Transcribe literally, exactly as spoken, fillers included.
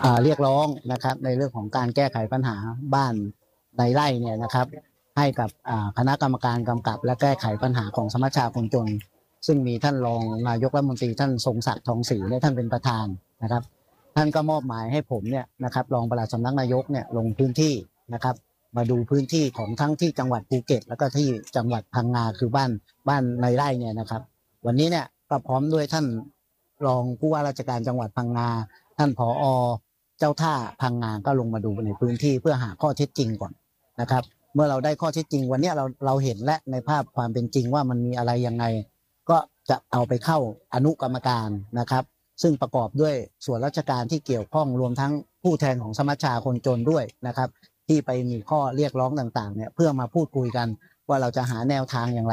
เรียกร้องนะครับในเรื่องของการแก้ไขปัญหาบ้านในไร่เนี่ยนะครับให้กับคณะกรรมการกำกับและแก้ไขปัญหาของสมัชชาคนจนซึ่งมีท่านรองนายกรัฐมนตรีท่านทรงศักดิ์ทองศรีเนี่ยท่านเป็นประธานนะครับท่านก็มอบหมายให้ผมเนี่ยนะครับรองปลัดสำนักนายกเนี่ยลงพื้นที่นะครับมาดูพื้นที่ของทั้งที่จังหวัดภูเก็ตแล้วก็ที่จังหวัดพังงาคือบ้านบ้านในไร่เนี่ยนะครับวันนี้เนี่ยก็พร้อมด้วยท่านรองผู้ว่าราชการจังหวัดพังงาท่านผอ.เจ้าท่าพังงาก็ลงมาดูในพื้นที่เพื่อหาข้อเท็จจริงก่อนนะครับเมื่อเราได้ข้อเท็จจริงวันนี้เราเราเห็นและในภาพความเป็นจริงว่ามันมีอะไรยังไงก็จะเอาไปเข้าอนุกรรมการนะครับซึ่งประกอบด้วยส่วนราชการที่เกี่ยวข้องรวมทั้งผู้แทนของสมัชชาคนจนด้วยนะครับที่ไปมีข้อเรียกร้องต่างๆเนี่ยเพื่อมาพูดคุยกันว่าเราจะหาแนวทางอย่างไร